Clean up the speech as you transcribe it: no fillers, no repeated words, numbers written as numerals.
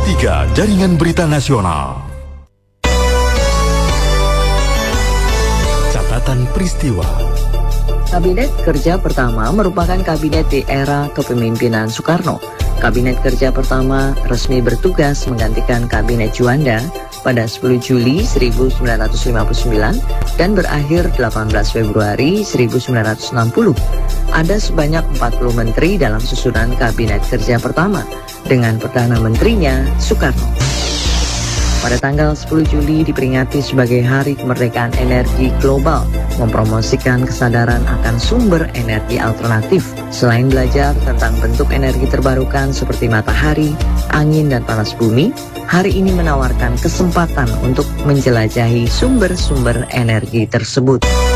3 Jaringan Berita Nasional. Catatan peristiwa. Kabinet Kerja Pertama merupakan kabinet di era kepemimpinan Soekarno. Kabinet Kerja Pertama resmi bertugas menggantikan Kabinet Juanda pada 10 Juli 1959 dan berakhir 18 Februari 1960. Ada sebanyak 40 menteri dalam susunan Kabinet Kerja Pertama, dengan Perdana Menterinya Soekarno. Pada tanggal 10 Juli diperingati sebagai Hari Kemerdekaan Energi Global, mempromosikan kesadaran akan sumber energi alternatif. Selain belajar tentang bentuk energi terbarukan seperti matahari, angin, dan panas bumi, hari ini menawarkan kesempatan untuk menjelajahi sumber-sumber energi tersebut.